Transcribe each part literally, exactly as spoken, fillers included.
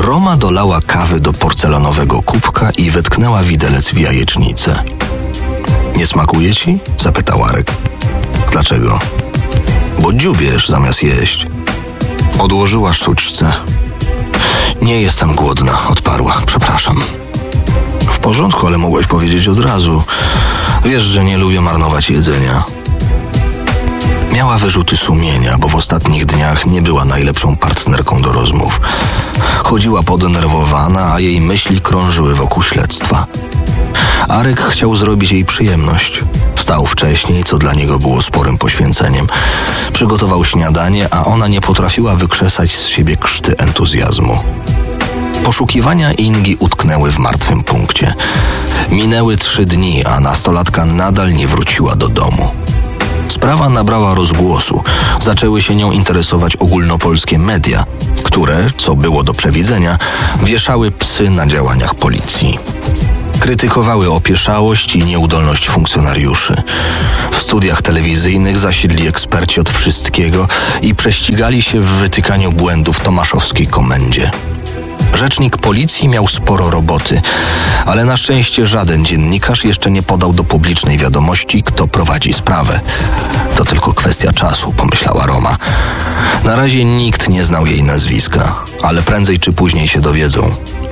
Roma dolała kawy do porcelanowego kubka i wetknęła widelec w jajecznicę. Nie smakuje ci? Zapytał Arek. Dlaczego? Bo dziubiesz zamiast jeść. Odłożyła sztuczce. Nie jestem głodna, odparła. Przepraszam. W porządku, ale mogłaś powiedzieć od razu. Wiesz, że nie lubię marnować jedzenia. Miała wyrzuty sumienia, bo w ostatnich dniach nie była najlepszą partnerką do rozmów. Chodziła podenerwowana, a jej myśli krążyły wokół śledztwa. Arek chciał zrobić jej przyjemność. Wstał wcześniej, co dla niego było sporym poświęceniem. Przygotował śniadanie, a ona nie potrafiła wykrzesać z siebie krzty entuzjazmu. Poszukiwania Ingi utknęły w martwym punkcie. Minęły trzy dni, a nastolatka nadal nie wróciła do domu. Sprawa nabrała rozgłosu. Zaczęły się nią interesować ogólnopolskie media, które, co było do przewidzenia, wieszały psy na działaniach policji. Krytykowały opieszałość i nieudolność funkcjonariuszy. W studiach telewizyjnych zasiedli eksperci od wszystkiego i prześcigali się w wytykaniu błędów tomaszowskiej komendzie. Rzecznik policji miał sporo roboty, ale na szczęście żaden dziennikarz jeszcze nie podał do publicznej wiadomości, kto prowadzi sprawę. To tylko kwestia czasu, pomyślała Roma. Na razie nikt nie znał jej nazwiska, ale prędzej czy później się dowiedzą.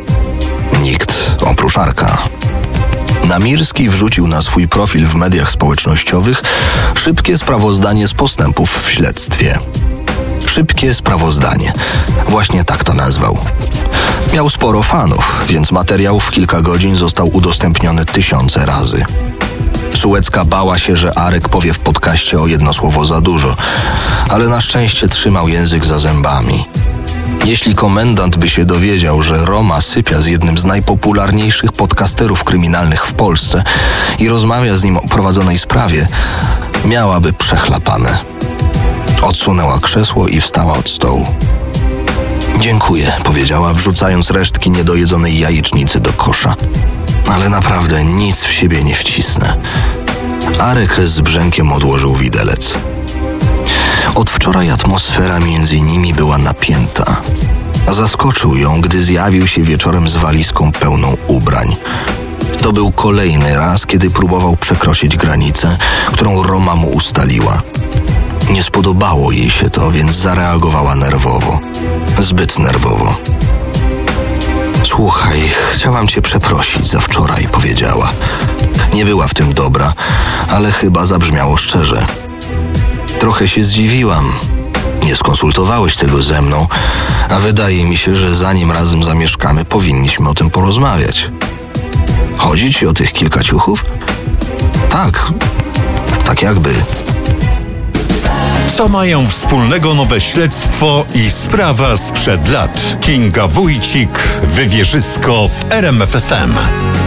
Nikt, oprócz Arka. Namirski wrzucił na swój profil w mediach społecznościowych szybkie sprawozdanie z postępów w śledztwie. Szybkie sprawozdanie. Właśnie tak to nazwał. Miał sporo fanów, więc materiał w kilka godzin został udostępniony tysiące razy. Sułecka bała się, że Arek powie w podcaście o jedno słowo za dużo, ale na szczęście trzymał język za zębami. Jeśli komendant by się dowiedział, że Roma sypia z jednym z najpopularniejszych podcasterów kryminalnych w Polsce i rozmawia z nim o prowadzonej sprawie, miałaby przechlapane. Odsunęła krzesło i wstała od stołu. Dziękuję, powiedziała, wrzucając resztki niedojedzonej jajecznicy do kosza. Ale naprawdę nic w siebie nie wcisnę. Arek z brzękiem odłożył widelec. Od wczoraj atmosfera między nimi była napięta. Zaskoczył ją, gdy zjawił się wieczorem z walizką pełną ubrań. To był kolejny raz, kiedy próbował przekroczyć granicę, którą Roma mu ustaliła. Nie spodobało jej się to, więc zareagowała nerwowo. Zbyt nerwowo. Słuchaj, chciałam cię przeprosić za wczoraj, powiedziała. Nie była w tym dobra, ale chyba zabrzmiało szczerze. Trochę się zdziwiłam. Nie skonsultowałeś tego ze mną, a wydaje mi się, że zanim razem zamieszkamy, powinniśmy o tym porozmawiać. Chodzi ci o tych kilka ciuchów? Tak, tak jakby. Co mają wspólnego nowe śledztwo i sprawa sprzed lat? Kinga Wójcik, Wywierzysko w R M F F M.